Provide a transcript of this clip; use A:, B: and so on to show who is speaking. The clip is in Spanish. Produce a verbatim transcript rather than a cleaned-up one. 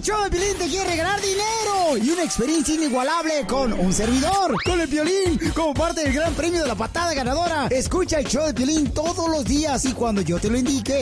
A: show de Piolín te quiere regalar dinero y una experiencia inigualable con un servidor, con el Piolín, como parte del gran premio de la patada ganadora. Escucha el show de Piolín todos los días y cuando yo te lo indique,